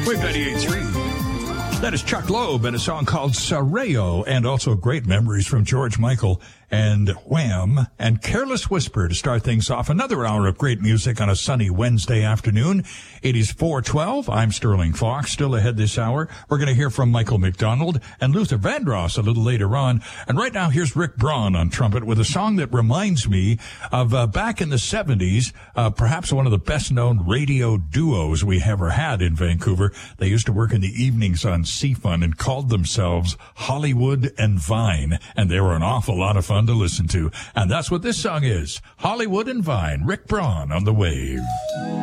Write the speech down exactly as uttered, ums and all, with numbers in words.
Wave ninety-eight point three. That is Chuck Loeb and a song called Sareo, and also great memories from George Michael and Wham and Careless Whisper to start things off. Another hour of great music on a sunny Wednesday afternoon. It is four twelve. I'm Sterling Fox. Still ahead this hour, we're going to hear from Michael McDonald and Luther Vandross a little later on. And right now, here's Rick Braun on trumpet with a song that reminds me of uh, back in the seventies, uh, perhaps one of the best-known radio duos we ever had in Vancouver. They used to work in the evenings on C Fun and called themselves Hollywood and Vine, and they were an awful lot of fun to listen to. And that's what this song is. Hollywood and Vine. Rick Braun on the Wave.